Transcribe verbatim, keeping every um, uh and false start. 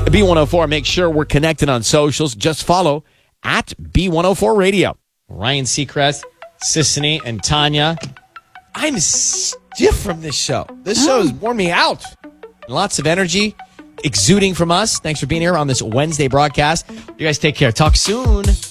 B one oh four. Make sure we're connected on socials. Just follow at B one oh four Radio. Ryan Seacrest, Sissany, and Tanya. I'm stiff from this show. This show has worn me out. Lots of energy exuding from us. Thanks for being here on this Wednesday broadcast. You guys take care. Talk soon.